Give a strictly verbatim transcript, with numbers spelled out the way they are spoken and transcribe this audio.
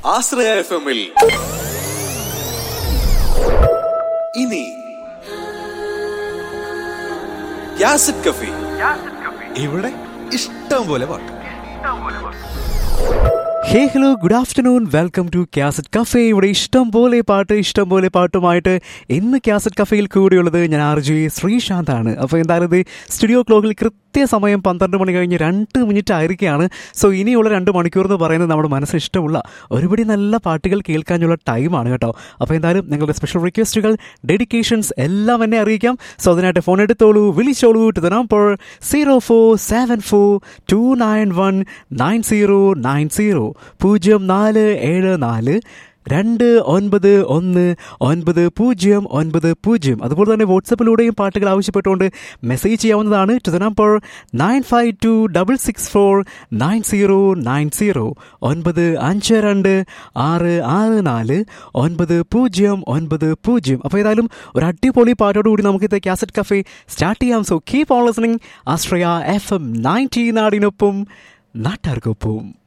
ആശ്രയ F എമ്മിൽ ഇനി യാസിഡ് cafe. ഇവിടെ ഇഷ്ടം പോലെ പാട്ട്. ഹേ hello good afternoon, welcome to cassette cafe. ഇവിടെ ഇഷ്ടം പോലെ പാട്ട് ഇഷ്ടം പോലെ പാട്ടുമായിട്ട് ഇന്ന് കാസറ്റ് കഫേയിൽ കൂടിയുള്ളത് ഞാൻ ആർ ജെ ശ്രീശാന്താണ്. അപ്പോൾ എന്തായാലും ഇത് സ്റ്റുഡിയോ ക്ലോക്കിൽ കൃത്യസമയം പന്ത്രണ്ട് മണി കഴിഞ്ഞ് രണ്ട് മിനിറ്റ് ആയിരിക്കുകയാണ്. സോ ഇനിയുള്ള രണ്ട് മണിക്കൂർ എന്ന് പറയുന്നത് നമ്മുടെ മനസ്സിന് ഇഷ്ടമുള്ള ഒരുപടി നല്ല പാട്ടുകൾ കേൾക്കാനുള്ള ടൈമാണ് കേട്ടോ. അപ്പോൾ എന്തായാലും നിങ്ങളുടെ സ്പെഷ്യൽ റിക്വസ്റ്റുകൾ, ഡെഡിക്കേഷൻസ് എല്ലാം എന്നെ അറിയിക്കാം. സോ അതിനായിട്ട് ഫോൺ എടുത്തോളൂ, വിളിച്ചോളൂ to the number zero four seven four to nine one nine zero nine zero പൂജ്യം നാല് ഏഴ് നാല് രണ്ട് ഒൻപത് ഒന്ന് ഒൻപത് പൂജ്യം ഒൻപത് പൂജ്യം. അതുപോലെ തന്നെ വാട്സപ്പിലൂടെയും പാട്ടുകൾ ആവശ്യപ്പെട്ടുകൊണ്ട് മെസ്സേജ് ചെയ്യാവുന്നതാണ് to the number nine five to double six four nine zero nine zero ഒൻപത് അഞ്ച് രണ്ട് ആറ് ആറ് നാല് ഒൻപത് പൂജ്യം ഒൻപത് പൂജ്യം. അപ്പോൾ ഏതായാലും ഒരു അടിപൊളി പാട്ടോടുകൂടി നമുക്കിത് കാസറ്റ് കഫേ സ്റ്റാർട്ട് ചെയ്യാം. So keep on listening Ashraya F M ninety, നാടിനൊപ്പം നാട്ടാർക്കൊപ്പം.